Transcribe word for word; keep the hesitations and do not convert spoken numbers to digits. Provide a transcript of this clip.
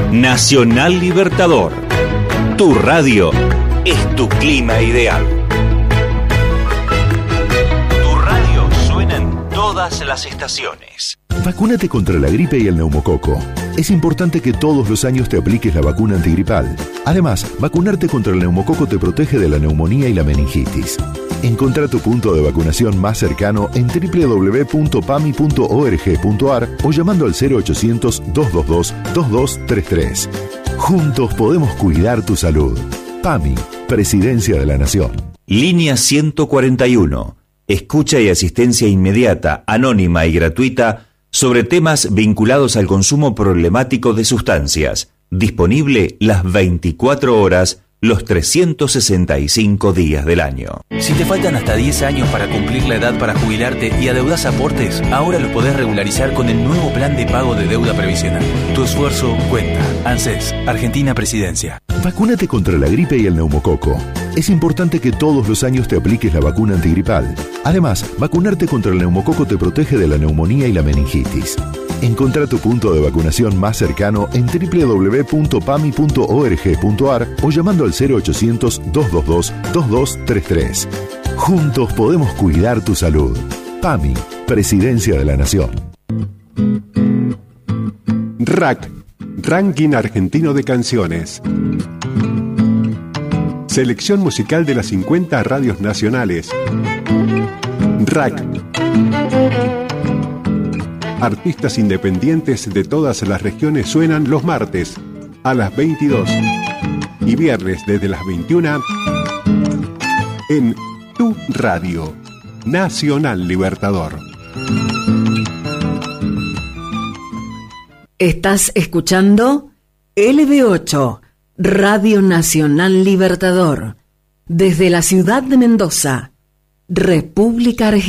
Nacional Libertador. Tu radio es tu clima ideal. Tu radio suena en todas las estaciones. Vacúnate contra la gripe y el neumococo. Es importante que todos los años te apliques la vacuna antigripal. Además, vacunarte contra el neumococo te protege de la neumonía y la meningitis. Encontrá tu punto de vacunación más cercano en doble u doble u doble u punto pami punto org punto ar o llamando al cero ochocientos, dos dos dos, dos dos tres tres. Juntos podemos cuidar tu salud. PAMI, Presidencia de la Nación. Línea ciento cuarenta y uno. Escucha y asistencia inmediata, anónima y gratuita sobre temas vinculados al consumo problemático de sustancias. Disponible las veinticuatro horas, los trescientos sesenta y cinco días del año. Si te faltan hasta diez años para cumplir la edad para jubilarte y adeudás aportes, ahora lo podés regularizar con el nuevo plan de pago de deuda previsional. Tu esfuerzo cuenta. ANSES, Argentina Presidencia. Vacúnate contra la gripe y el neumococo. Es importante que todos los años te apliques la vacuna antigripal. Además, vacunarte contra el neumococo te protege de la neumonía y la meningitis. Encontrá tu punto de vacunación más cercano en doble u doble u doble u punto pami punto org punto ar o llamando al cero ochocientos, dos dos dos, dos dos tres tres. Juntos podemos cuidar tu salud. PAMI, Presidencia de la Nación. R A C, Ranking Argentino de Canciones. Selección musical de las cincuenta radios nacionales. R A C. Artistas independientes de todas las regiones suenan los martes a las veintidós y viernes desde las veintiuna en Tu Radio, Nacional Libertador. Estás escuchando L B ocho, Radio Nacional Libertador, desde la ciudad de Mendoza, República Argentina.